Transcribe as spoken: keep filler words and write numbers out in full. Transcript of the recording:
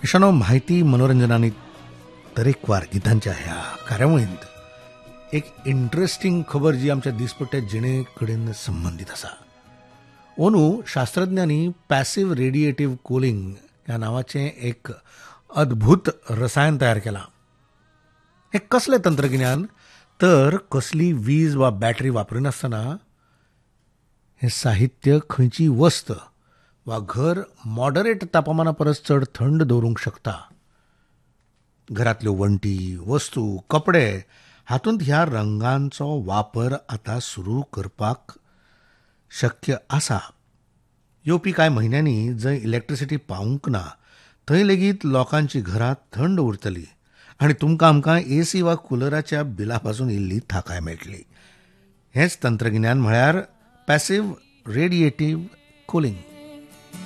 इशानो म्हायती मनोरंजन आनी तरेकवार गितांच्या ह्या कार्यावळींत एक इंटरेस्टिंग खबर जी आमच्या दिसपट्ट्या जिणे कडेन संबंधित आसा. ओनू शास्त्रज्ञांनी पॅसिव्ह रेडिएटिव्ह कूलिंग ह्या नावाचें एक अद्भुत रसायन तयार केलां. हें कसलें तंत्रगिन्यान तर कसली वीज वा बॅटरी वापरिनासतना हें साहित्य खंयची वस्त वा घर मॉडरेट तापमाना परस चड थंड दवरूंक शकता. घरांतल्यो वण्टी वस्तू कपडे हातूंत ह्या रंगांचो वापर आतां सुरू करपाक शक्य आसा. येवपी कांय म्हयन्यांनी जंय इलेक्ट्रिसिटी पावूंक ना थंय लेगीत लोकांची घरां थंड उरतली आनी तुमकां आमकां एसी वा कुलराच्या बिला पासून इल्ली थाकाय मेळटली. हेंच तंत्रगिन्यान म्हळ्यार पॅसिव्ह रेडिएटिव्ह कूलिंग.